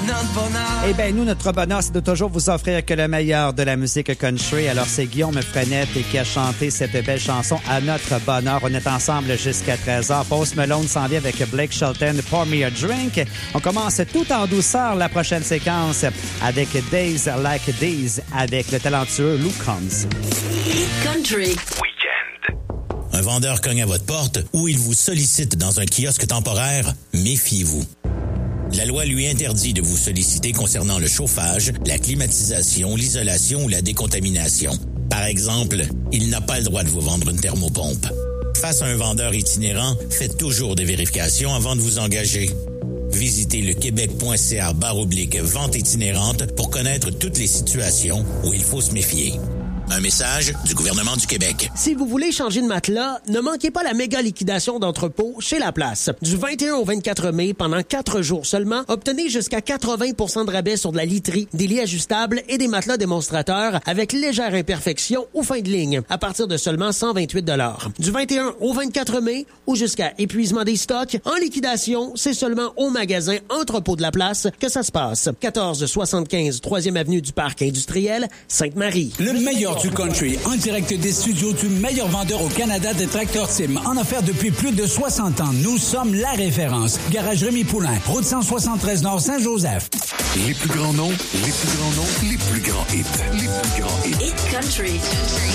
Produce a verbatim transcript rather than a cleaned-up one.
notre bonheur. Eh bien, nous, notre bonheur, c'est de toujours vous offrir que le meilleur de la musique country. Alors, c'est Guillaume Frenette qui a chanté cette belle chanson à notre bonheur. On est ensemble jusqu'à treize heures. Post Malone s'en vient avec Blake Shelton, Pour Me a Drink. On commence tout en douceur la prochaine séquence avec Days Like These avec le talentueux Luke Combs. Country. Un vendeur cogne à votre porte ou il vous sollicite dans un kiosque temporaire, méfiez-vous. La loi lui interdit de vous solliciter concernant le chauffage, la climatisation, l'isolation ou la décontamination. Par exemple, il n'a pas le droit de vous vendre une thermopompe. Face à un vendeur itinérant, faites toujours des vérifications avant de vous engager. Visitez le québec.ca barre oblique vente itinérante pour connaître toutes les situations où il faut se méfier. Un message du gouvernement du Québec. Si vous voulez changer de matelas, ne manquez pas la méga liquidation d'entrepôt chez La Place. Du vingt et un au vingt-quatre mai, pendant quatre jours seulement, obtenez jusqu'à quatre-vingts pour cent de rabais sur de la literie, des lits ajustables et des matelas démonstrateurs avec légère imperfection ou fin de ligne, à partir de seulement cent vingt-huit dollars. Du vingt et un au vingt-quatre mai, ou jusqu'à épuisement des stocks, en liquidation, c'est seulement au magasin Entrepôt de La Place que ça se passe. quatorze soixante-quinze troisième avenue du Parc industriel, Sainte-Marie. Le meilleur du country, en direct des studios du meilleur vendeur au Canada des tracteurs Tim, en affaires depuis plus de soixante ans. Nous sommes la référence. Garage Rémi Poulain, route cent soixante-treize Nord Saint-Joseph. Les plus grands noms, les plus grands noms, les plus grands hits, les plus grands hits. Hit Country.